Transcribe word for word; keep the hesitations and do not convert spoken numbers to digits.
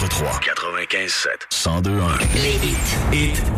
quatre-vingt-trois quatre-vingt-quinze sept cent deux un. Les hits. Hit